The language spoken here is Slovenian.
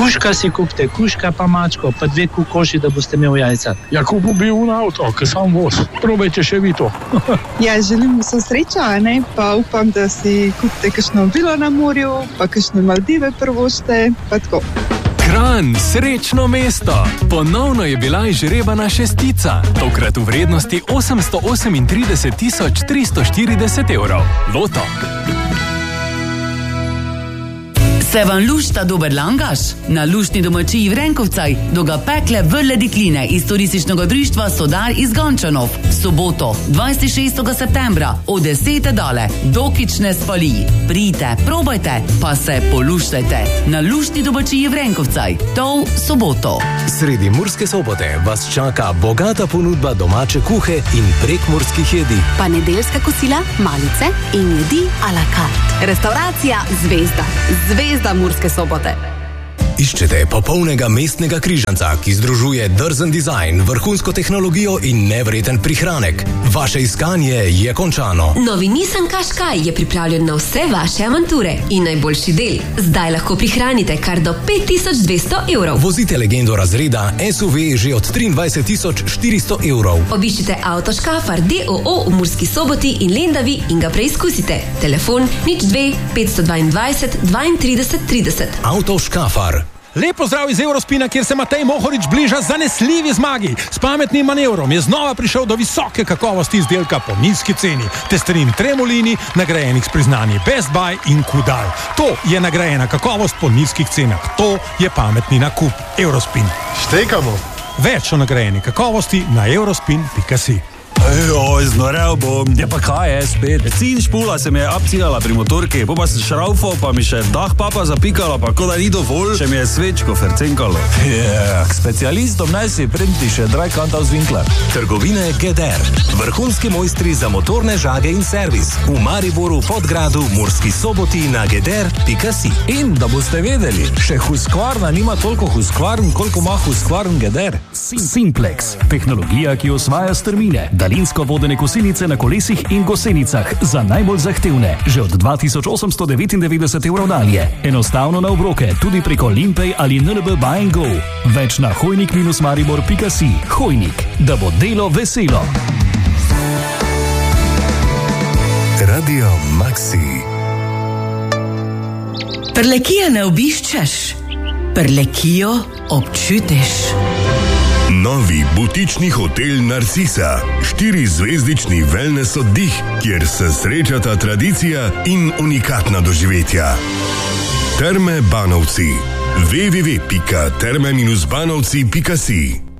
Kužka si kupite, kužka pa mačko, pa 2 kokoši, da boste imeli jajca. Ja, kupil bi un avto, ki sam voz. Probajte še vi to. Ja, želim vso srečo, ne? Pa upam, da si kupite kakšno vilo na morju, pa kakšne Maldive prvošte, pa tako. Kranj, srečno mesto. Ponovno je bila izžrebana šestica, tokrat v vrednosti 838 340 €. Loto. Se vam lušta dober langaš? Na luštni domačiji v Renkovcaj do ga pekle vrle dekline iz turističnega društva Sodar iz Gančanov. Soboto, 26. septembra, od 10. dale, dokič ne spali. Prijte, probajte, pa se poluštajte. Na luštni domačiji v Renkovcaj, to v soboto. Sredi Murske Sobote vas čaka bogata ponudba domače kuhe in prekmurskih jedi. Pa nedeljska kosila, malice in jedi a la carte. Restauracija Zvezda. Zvezda Murske Sobote. Iščete popolnega mestnega križanca, ki združuje drzen dizajn, vrhunsko tehnologijo in nevreten prihranek. Vaše iskanje je končano. Novi Nissan Qashqai je pripravljen na vse vaše avanture in najboljši del. Zdaj lahko prihranite kar do 5200 €. Vozite legendo razreda SUV že od 23 400 €. Obiščite Avto Škafar d.o.o. v Murski Soboti in Lendavi in ga preizkusite. Telefon 02 522 32 30. Avto Škafar. Lepo zdrav iz Eurospina, kjer se Matej Mohorič bliža zanesljivi zmagi. S pametnim manevrom je znova prišel do visoke kakovosti izdelka po nizki ceni. Testerin Tremolini, nagrajenih s priznanji Best Buy in Kudal. To je nagrajena kakovost po nizkih cenah. To je pametni nakup. Eurospin. Štekamo. Več o nagrajeni kakovosti na eurospin.si. Joj, znorel bom. Ja pa kaj je spet? Cin špula se mi je abcigala pri motorki, pa sem šraufal, pa mi še dah papa zapikala, pa ko da ni dovolj, še mi je svečko fercenkalo. K specialistom naj si printi še Dreikantal Zwinkler. Trgovine Geder. Vrhunski mojstri za motorne žage in servis. V Mariboru, Podgradu, Murski Soboti na geder.si. In da boste vedeli, še Husqvarna nima toliko Husqvarn, koliko ima Husqvarn Geder. Simplex. Tehnologija, ki osvaja strmine. Daljinsko vodene kosilnice na kolesih in gosenicah za najbolj zahtevne. Že od 2899 € dalje. Enostavno na obroke, tudi preko Limpay ali NLB Buy & Go. Več na hojnik-maribor.si. Hojnik, da bo delo veselo. Radio Maxi. Prlekija ne obiščeš, Prlekijo občutiš. Novi butični hotel Narcisa, 4-zvezdični wellness oddih, kjer se srečata tradicija in unikatna doživetja. Terme Banovci. www.terme-banovci.si